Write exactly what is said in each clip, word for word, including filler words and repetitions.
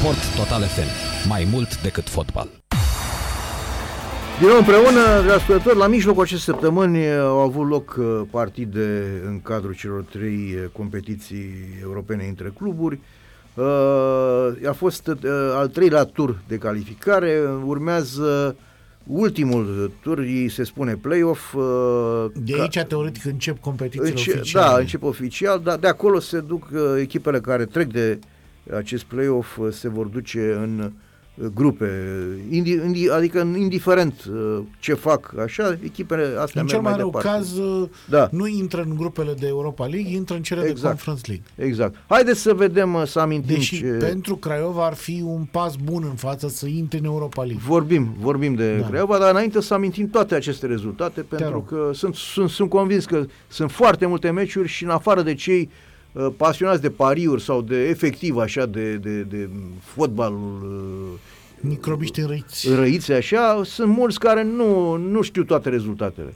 Sport Total F M. Mai mult decât fotbal. Din nou împreună, dragi ascultători, la mijlocul acestei săptămâni au avut loc partide în cadrul celor trei competiții europene între cluburi. A fost al treilea tur de calificare, urmează ultimul tur, îi se spune play-off. De aici, ca, teoretic, încep competițiile înce- oficiale. Da, încep oficial, dar de acolo se duc echipele care trec de acest play-off, se vor duce în grupe, indi, indi, adică indiferent ce fac așa, echipele astea în merg mai departe. În cel mai rău caz, da. nu intră în grupele de Europa League, intră în cele exact. de Conference League. Exact. Haideți să vedem, să amintim. Deși ce... pentru Craiova ar fi un pas bun în față să intre în Europa League. Vorbim, vorbim de da. Craiova, dar înainte să amintim toate aceste rezultate, pentru că sunt, sunt, sunt convins că sunt foarte multe meciuri și în afară de cei uh, pasionați de pariuri sau de efectiv așa de, de, de fotbalul uh, microbiști înrăiți. Răiți așa, sunt mulți care nu, nu știu toate rezultatele.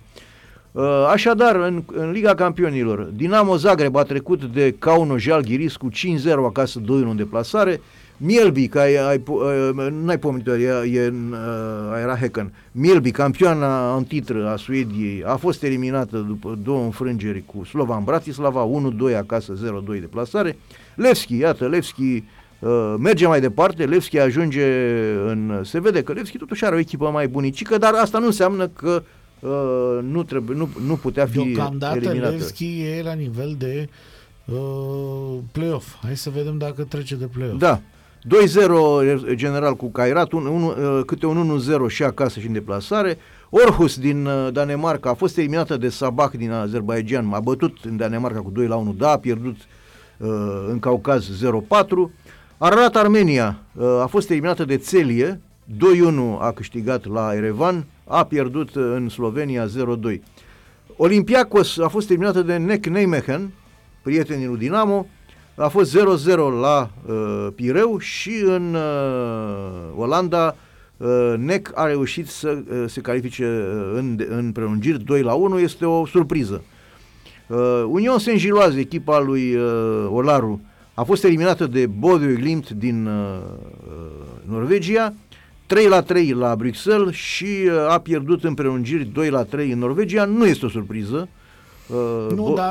Așadar, în, în Liga Campionilor, Dinamo Zagreb a trecut de Kauno Žalgiris cu cinci zero acasă, doi unu în deplasare. Mjällby, care ai, n-ai pomenit, e, e, era Häcken. Mjällby, campioana în titră a Suediei, a fost eliminată după două înfrângeri cu Slovan Bratislava, unu doi acasă, zero doi deplasare. Levski, iată, Levski Uh, merge mai departe, Levski ajunge în... Se vede că Levski totuși are o echipă mai bunicică, dar asta nu înseamnă că uh, nu, trebuie, nu, nu putea fi deocamdată eliminată. Levski e la nivel de uh, play-off. Hai să vedem dacă trece de play-off. Da. doi zero general cu Kairat, un, un, uh, câte un unu zero și acasă și în deplasare. Aarhus din uh, Danemarca a fost eliminată de Sabah din Azerbaijan, a bătut în Danemarca cu doi la unu, da, a pierdut uh, în Caucaz zero patru. Ararat Armenia uh, a fost eliminată de Celie, doi unu a câștigat la Erevan, a pierdut în Slovenia zero doi. Olympiacos a fost eliminată de N E C Nijmegen, prietenii lui Dinamo, a fost zero zero la uh, Pireu și în uh, Olanda uh, N E C a reușit să uh, se califice uh, în, în prelungiri doi la unu, este o surpriză. Uh, Union Saint-Gilloise, echipa lui uh, Olaru, a fost eliminată de Bodø Glimt din uh, Norvegia, trei la trei la Bruxelles și uh, a pierdut în prelungiri doi la trei în Norvegia. Nu este o surpriză. Uh, nu, Bo- dar